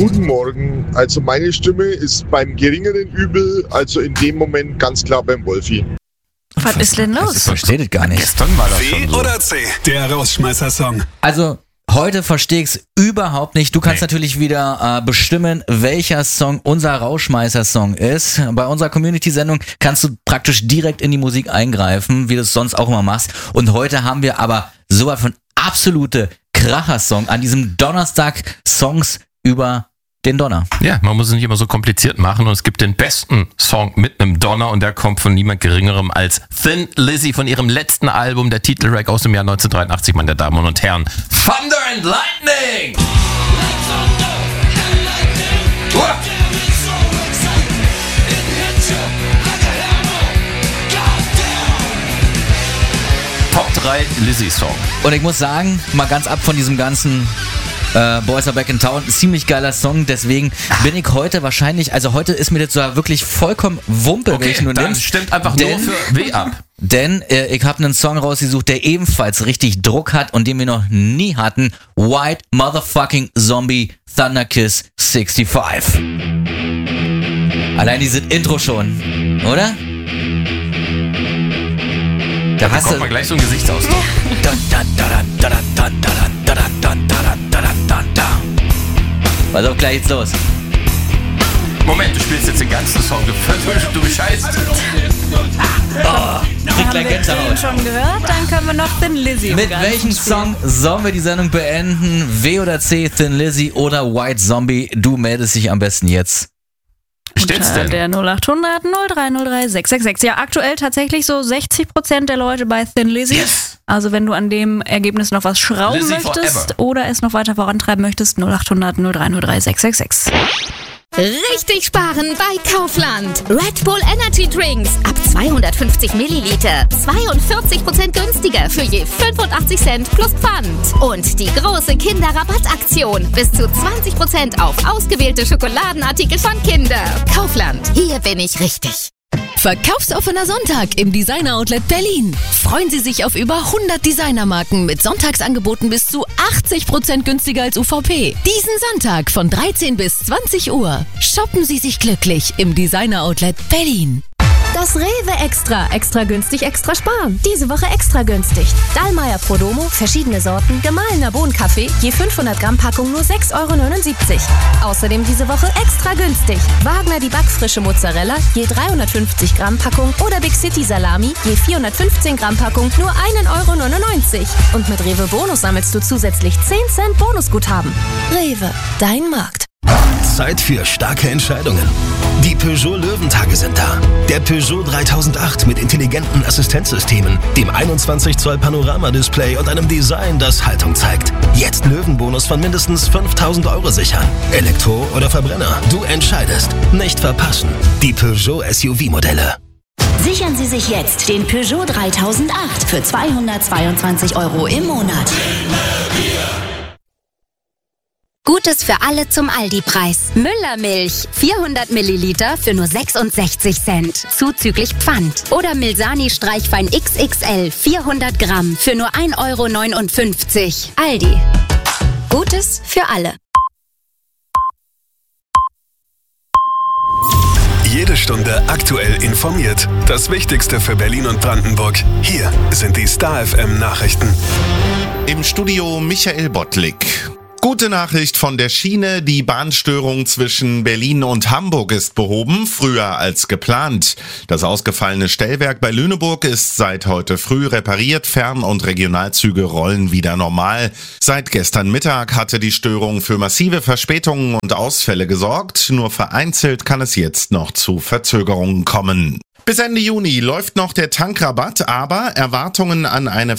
Guten Morgen. Also meine Stimme ist beim geringeren Übel, also in dem Moment ganz klar beim Wolfi. Was ist denn los? Ich verstehe das gar nicht. Gestern war das B schon so. oder C? Der Rausschmeißer-Song. Also, heute verstehe ich es überhaupt nicht. Du kannst natürlich wieder bestimmen, welcher Song unser Rauschmeißer-Song ist. Bei unserer Community-Sendung kannst du praktisch direkt in die Musik eingreifen, wie du es sonst auch immer machst. Und heute haben wir aber sowas von absolute Kracher-Song an diesem Donnerstag Songs über den Donner. Ja, man muss es nicht immer so kompliziert machen und es gibt den besten Song mit einem Donner und der kommt von niemand Geringerem als Thin Lizzy von ihrem letzten Album, der Titeltrack aus dem Jahr 1983, meine Damen und Herren. Thunder and Lightning! Top 3 Lizzy-Song. Und ich muss sagen, mal ganz ab von diesem ganzen Boys Are Back in Town, ziemlich geiler Song, deswegen bin ich heute wahrscheinlich, also heute ist mir das so wirklich vollkommen Wumpe, Okay, welchen du dann nimmst. stimmt einfach nur für W ab. Denn ich habe einen Song rausgesucht, der ebenfalls richtig Druck hat und den wir noch nie hatten. White Motherfucking Zombie Thunder Kiss 65. Allein dieses Intro schon, oder? Da Da bekommt man gleich so einen Gesichtsausdruck. Pass auf, gleich geht's los. Moment, du spielst jetzt den ganzen Song, du bescheißt. Krieg gleich Gänsehaut. Schon gehört? Dann können wir noch Thin Lizzy. Mit welchem Song sollen wir die Sendung beenden? W oder C, Thin Lizzy oder White Zombie? Du meldest dich am besten jetzt. Wie steht's denn? Der 0800 03036 666. Ja, aktuell tatsächlich so 60% der Leute bei Thin Lizzy. Yes! Also wenn du an dem Ergebnis noch was schrauben Lizzy möchtest forever. oder es noch weiter vorantreiben möchtest, 0800 03036 666. Richtig sparen bei Kaufland. Red Bull Energy Drinks ab 250 Milliliter. 42% günstiger für je 85 Cent plus Pfand. Und die große Kinderrabattaktion. Bis zu 20% auf ausgewählte Schokoladenartikel von Kinder. Kaufland. Hier bin ich richtig. Verkaufsoffener Sonntag im Designer Outlet Berlin. Freuen Sie sich auf über 100 Designermarken mit Sonntagsangeboten bis zu 80% günstiger als UVP. Diesen Sonntag von 13 bis 20 Uhr. Shoppen Sie sich glücklich im Designer Outlet Berlin. Das Rewe Extra. Extra günstig, extra sparen. Diese Woche extra günstig. Dallmayr Prodomo, verschiedene Sorten, gemahlener Bohnenkaffee, je 500 Gramm Packung nur 6,79 €. Außerdem diese Woche extra günstig. Wagner die backfrische Mozzarella, je 350 Gramm Packung oder Big City Salami, je 415 Gramm Packung nur 1,99 €. Und mit Rewe Bonus sammelst du zusätzlich 10 Cent Bonusguthaben. Rewe, dein Markt. Zeit für starke Entscheidungen. Die Peugeot Löwentage sind da. Der Peugeot 3008 mit intelligenten Assistenzsystemen, dem 21 Zoll Panoramadisplay und einem Design, das Haltung zeigt. Jetzt Löwenbonus von mindestens 5.000 € sichern. Elektro oder Verbrenner, du entscheidest. Nicht verpassen. Die Peugeot SUV-Modelle. Sichern Sie sich jetzt den Peugeot 3008 für 222 € im Monat. Gutes für alle zum Aldi-Preis. Müllermilch, 400 Milliliter für nur 66 Cent, zuzüglich Pfand. Oder Milsani Streichwein XXL, 400 Gramm für nur 1,59 €. Aldi. Gutes für alle. Jede Stunde aktuell informiert. Das Wichtigste für Berlin und Brandenburg. Hier sind die Star FM Nachrichten. Im Studio Michael Bottlik. Gute Nachricht von der Schiene, die Bahnstörung zwischen Berlin und Hamburg ist behoben, früher als geplant. Das ausgefallene Stellwerk bei Lüneburg ist seit heute früh repariert, Fern- und Regionalzüge rollen wieder normal. Seit gestern Mittag hatte die Störung für massive Verspätungen und Ausfälle gesorgt, nur vereinzelt kann es jetzt noch zu Verzögerungen kommen. Bis Ende Juni läuft noch der Tankrabatt, aber Erwartungen an eine